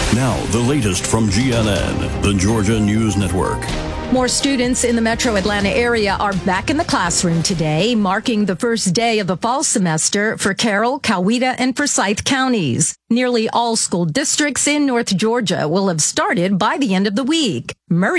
Now, the latest from GNN, the Georgia News Network. More students in the metro Atlanta area are back in the classroom today, marking the first day of the fall semester for Carroll, Coweta, and Forsyth counties. Nearly all school districts in North Georgia will have started by the end of the week. Murray